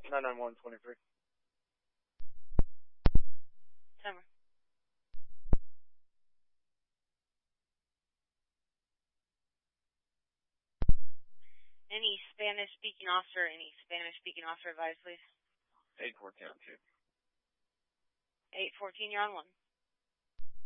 991-23. Timer. Any Spanish-speaking officer advised, please? 814 on 2. 814, you're on 1.